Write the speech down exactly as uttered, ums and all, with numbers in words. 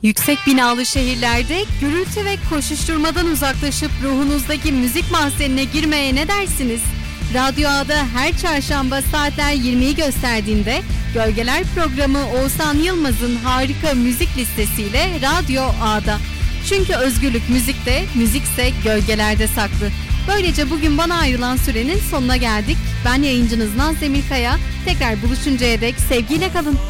Yüksek binalı şehirlerde gürültü ve koşuşturmadan uzaklaşıp ruhunuzdaki müzik mahzenine girmeye ne dersiniz? Radyo A'da her çarşamba saatler yirmiyi gösterdiğinde Gölgeler programı Oğuzhan Yılmaz'ın harika müzik listesiyle Radyo A'da. Çünkü özgürlük müzikte, müzikse gölgelerde saklı. Böylece bugün bana ayrılan sürenin sonuna geldik. Ben yayıncınız Naz Demirkaya. Tekrar buluşuncaya dek sevgiyle kalın.